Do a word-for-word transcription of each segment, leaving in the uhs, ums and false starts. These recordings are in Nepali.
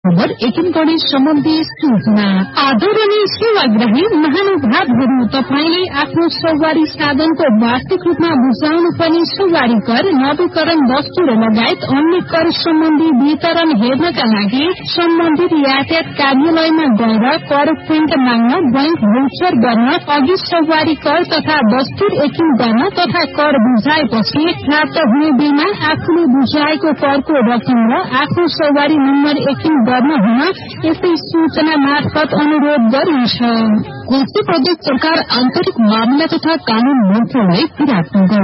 खबर एकिन गणेश सम्बन्धी सूचना। आदरणीय सेवाग्राही महानुभावहरू, तपाईले आफ्नो सवारी साधनको वार्षिक रूपमा बुझाउनु पर्ने सवारी कर, नवीकरण वस्तु लगायत अन्य कर सम्बन्धी वितरण हेर्नका लागि सम्बन्धित यातायात कार्यालयमा गएर कर प्रिन्ट माग्न, बैंक भौचर गर्न, अघि सवारी कर तथा दस्तुर एकिन गर्न तथा कर बुझाएपछि प्राप्त हुने बिलमा आफूले बुझाएको करको रकम र आफ्नो सवारी नम्बर एकिन गर्न हुन यस्तै सूचना मार्फत अनुरोध गरिन्छ। कोशी प्रदेश सरकार आन्तरिक मामला तथा कानून मन्त्रालय विराटनगर।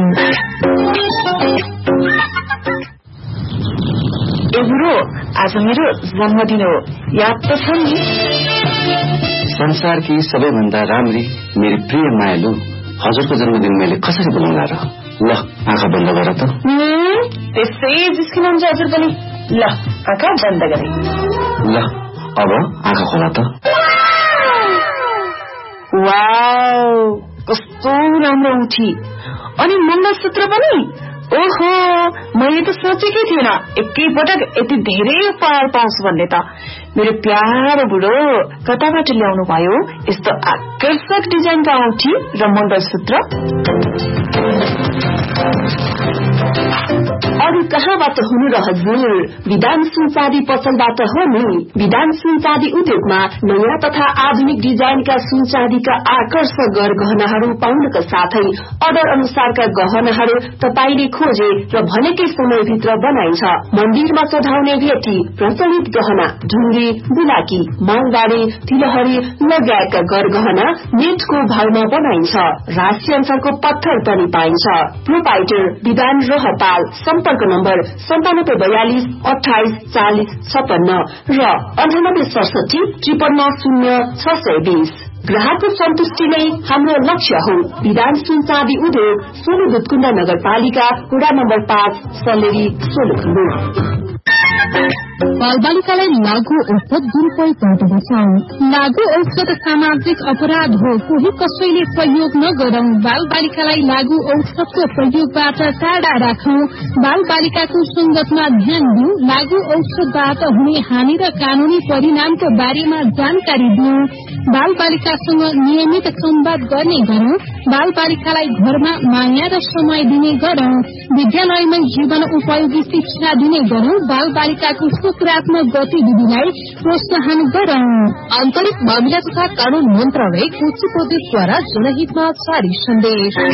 गुरु, आज मेरो जन्मदिन हो, याद त छ नि? संसारकी सबैभन्दा राम्री मेरी प्रिय मायालु हजुरको जन्मदिन मैले कसरी बोलाउला र? ल आँखा बन्द गर त। त्यसै जिस्किनुहुन्छ हजुर पनि। ल आँखा बन्द गरे। ल अब आँखा खोला त। वाउ, कस्तो राम्रो उठी। अनि मङ्गलसूत्र पनि। ओहो, मैले त सोचेकै थिएन एकैपटक यति धेरै उपहार पाउँछु भन्ने त। मेरो प्यारो बुढो, कताबाट ल्याउनु भयो यस्तो आकर्षक डिजाइनको औँठी र मङ्गलसूत्र? अरू कहाँबाट हुनु र हजुर? विधान सुनचाँदी पसलबाट हो नि। विधान सुनचाँदी उद्योगमा नयाँ तथा आधुनिक डिजाइनका सुनचाँदीका आकर्षक गहनाहरू पाउनका साथै अर्डर अनुसारका गहनाहरू तपाईले खोजे र भनेकै समयभित्र बनाइन्छ। मन्दिरमा चढाउने भेटी, प्रचलित गहना, ढुङ्गे, बुलाकी, मालगाडी, तिलहरी लगायतका गरगहना नेटको भावमा बनाइन्छ। राशि अनुसारको पत्थर पनि पाइन्छ। प्रोपाइटर विधान रोहताल। सम्पर्क नम्बर सन्तानब्बे बयालिस अठाइस चालिस छप्पन्न र अन्ठानब्बे सडसठी त्रिपन्न शून्य छ सय बीस। ग्राहकको सन्तुष्टि नै हाम्रो लक्ष्य हो। विधान सुनचाँदी उद्योग, सोलु दुधकुण्डा नगरपालिका, वडा नम्बर पाँच, सलेरी, सोलुखुम्बु। बालबालिकालाई लागू औषध दुरूपयोग बचाउ। लागू औषध सामाजिक अपराध हो, कोही कसैले प्रयोग नगरौं। बालबालिकालाई लागू औषधको प्रयोगबाट टाढा राखौं। बालबालिकाको संगतमा ध्यान दिऊ। लागू औषधबाट हुने हानि र कानूनी परिणामको बारेमा जानकारी दिऊ। बालबालिकासँग नियमित संवाद गर्ने गरौं। बालबालिकालाई घरमा माया र समय दिने गरौं। विद्यालयमै जीवन उपयोगी शिक्षा दिने गरौं। बालबालिकाको सकारात्मक गतिविधिलाई प्रोत्साहन गरौं। आन्तरिक मामिला तथा कानून मन्त्रालय कोशी प्रदेशद्वारा जनहितमा जारी सन्देश।